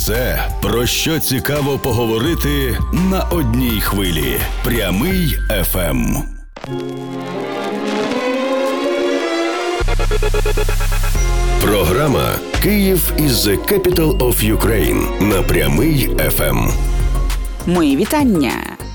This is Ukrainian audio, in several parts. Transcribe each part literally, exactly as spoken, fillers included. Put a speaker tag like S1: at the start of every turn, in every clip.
S1: Усе, про що цікаво поговорити на одній хвилі. Прямий еф ем. Програма «Київ is the capital of Ukraine» на Прямий еф ем.
S2: Мої вітання!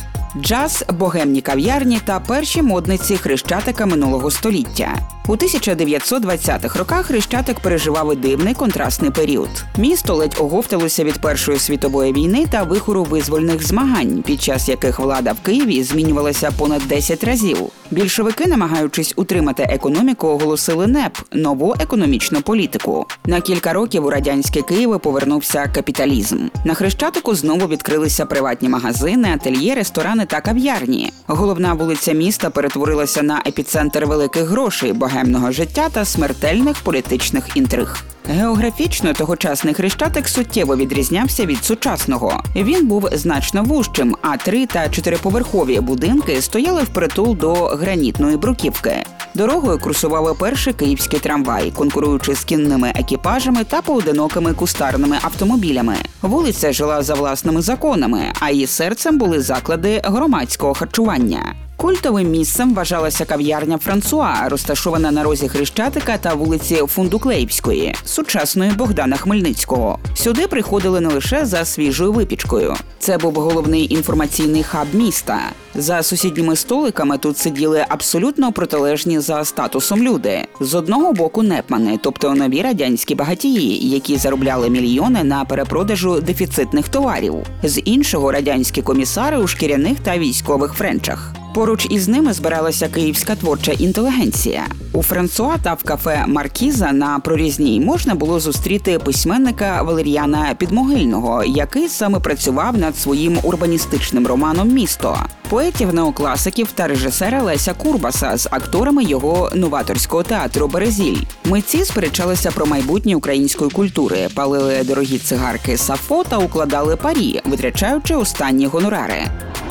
S2: Джаз, богемні кав'ярні та перші модниці Хрещатика минулого століття. У тисяча дев'ятсот двадцятих роках Хрещатик переживав дивний контрастний період. Місто ледь оговталося від Першої світової війни та вихору визвольних змагань, під час яких влада в Києві змінювалася понад десять разів. Більшовики, намагаючись утримати економіку, оголосили НЕП – нову економічну політику. На кілька років у радянське Києві повернувся капіталізм. На Хрещатику знову відкрилися приватні магазини, ательє, ресторани та кав'ярні. Головна вулиця міста перетворилася на епіцентр великих грошей, богемного життя та смертельних політичних інтриг. Географічно тогочасний Хрещатик суттєво відрізнявся від сучасного. Він був значно вужчим, а три- та чотириповерхові будинки стояли впритул до гранітної бруківки. Дорогою курсували перші київські трамваї, конкуруючи з кінними екіпажами та поодинокими кустарними автомобілями. Вулиця жила за власними законами, а її серцем були заклади громадського харчування. Культовим місцем вважалася кав'ярня «Франсуа», розташована на розі Хрещатика та вулиці Фундуклеївської, сучасної Богдана Хмельницького. Сюди приходили не лише за свіжою випічкою. Це був головний інформаційний хаб міста. За сусідніми столиками тут сиділи абсолютно протилежні за статусом люди. З одного боку непмани, тобто нові радянські багатії, які заробляли мільйони на перепродажу дефіцитних товарів. З іншого – радянські комісари у шкіряних та військових френчах. Поруч із ними збиралася київська творча інтелігенція. У «Франсуа» та в кафе «Маркіза» на Прорізній можна було зустріти письменника Валер'яна Підмогильного, який саме працював над своїм урбаністичним романом «Місто», поетів неокласиків та режисера Леся Курбаса з акторами його новаторського театру «Березіль». Митці сперечалися про майбутнє української культури, палили дорогі цигарки «Сафо» та укладали парі, витрачаючи останні гонорари.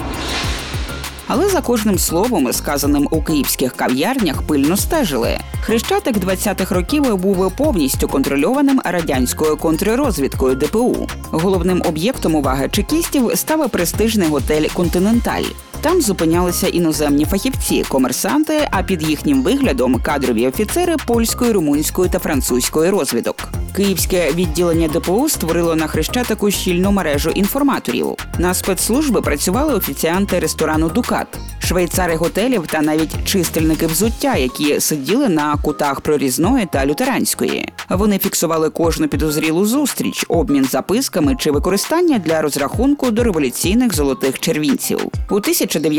S2: Але за кожним словом, сказаним у київських кав'ярнях, пильно стежили. Хрещатик двадцятих років був повністю контрольованим радянською контррозвідкою де пе у. Головним об'єктом уваги чекістів став престижний готель «Континенталь». Там зупинялися іноземні фахівці, комерсанти, а під їхнім виглядом – кадрові офіцери польської, румунської та французької розвідок. Київське відділення де пе у створило на Хрещатику щільну мережу інформаторів. На спецслужби працювали офіціанти ресторану «Дукат», швейцари готелів та навіть чистильники взуття, які сиділи на кутах Прорізної та Лютеранської. Вони фіксували кожну підозрілу зустріч, обмін записками чи використання для розрахунку дореволюційних золотих червінців. У тисяча дев'ятсот